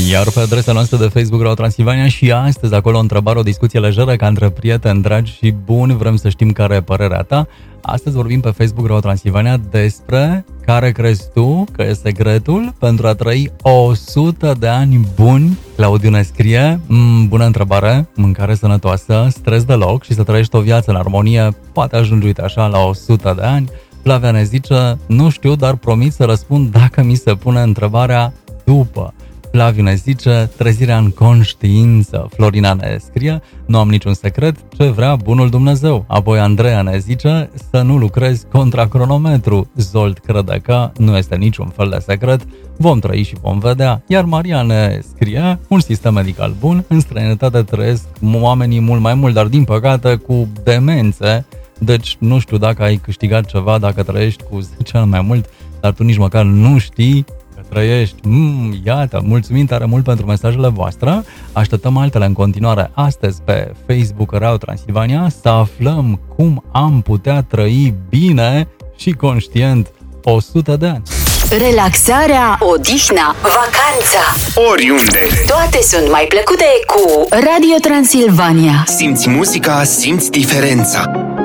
Iar pe adresa noastră de Facebook Radio Transilvania și astăzi acolo o întrebare, o discuție lejeră ca între prieteni dragi și buni, vrem să știm care e părerea ta. Astăzi vorbim pe Facebook Radio Transilvania despre care crezi tu că e secretul pentru a trăi 100 de ani buni. Claudiu ne scrie, bună întrebare, mâncare sănătoasă, stres deloc și să trăiești o viață în armonie, poate ajungi uite așa la 100 de ani. Flavia ne zice, nu știu, dar promit să răspund dacă mi se pune întrebarea după. Flaviu ne zice, trezirea în conștiință. Florina ne scrie, nu am niciun secret, ce vrea bunul Dumnezeu. Apoi Andreea ne zice, să nu lucrezi contra cronometru. Zolt crede că nu este niciun fel de secret, vom trăi și vom vedea. Iar Maria ne scrie, un sistem medical bun, în străinătate trăiesc oamenii mult mai mult, dar din păcate cu demențe. Deci nu știu dacă ai câștigat ceva, dacă trăiești cu 10 ani mai mult, dar tu nici măcar nu știi că trăiești. Iată, mulțumim tare mult pentru mesajele voastre. Așteptăm altele în continuare astăzi pe Facebook Radio Transilvania să aflăm cum am putea trăi bine și conștient 100 de ani. Relaxarea, odihna, vacanța, oriunde. toate sunt mai plăcute cu Radio Transilvania. Simți muzica, simți diferența.